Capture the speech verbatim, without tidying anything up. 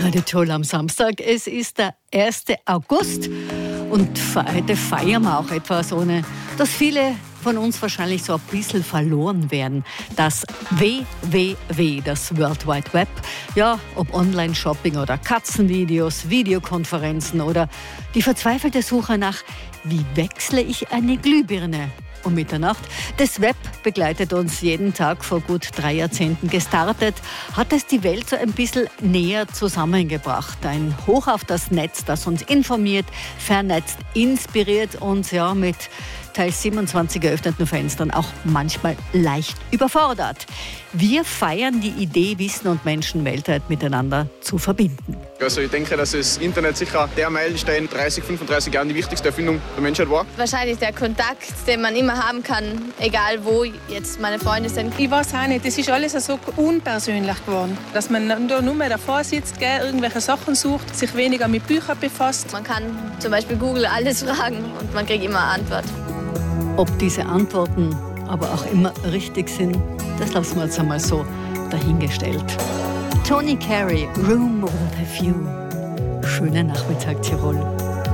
gerade toll am Samstag. Es ist der erste August und heute feiern wir auch etwas, ohne dass viele von uns wahrscheinlich so ein bisschen verloren werden. Das W W W, das World Wide Web. Ja, ob Online-Shopping oder Katzenvideos, Videokonferenzen oder die verzweifelte Suche nach, wie wechsle ich eine Glühbirne um Mitternacht. Das Web begleitet uns jeden Tag. Vor gut drei Jahrzehnten gestartet, hat es die Welt so ein bisschen näher zusammengebracht. Ein Hoch auf das Netz, das uns informiert, vernetzt, inspiriert und ja, mit teils siebenundzwanzig geöffneten Fenstern auch manchmal leicht überfordert. Wir feiern die Idee, Wissen und Menschen weltweit miteinander zu verbinden. Also ich denke, dass das Internet sicher der Meilenstein in dreißig, fünfunddreißig Jahren die wichtigste Erfindung der Menschheit war. Wahrscheinlich der Kontakt, den man immer haben kann, egal wo jetzt meine Freunde sind. Ich weiß auch nicht, das ist alles so unpersönlich geworden. Dass man nur mehr davor sitzt, gell, irgendwelche Sachen sucht, sich weniger mit Büchern befasst. Man kann zum Beispiel Google alles fragen und man kriegt immer eine Antwort. Ob diese Antworten aber auch immer richtig sind, das lassen wir jetzt einmal so dahingestellt. Tony Carey, Room with a View. Schönen Nachmittag, Tirol.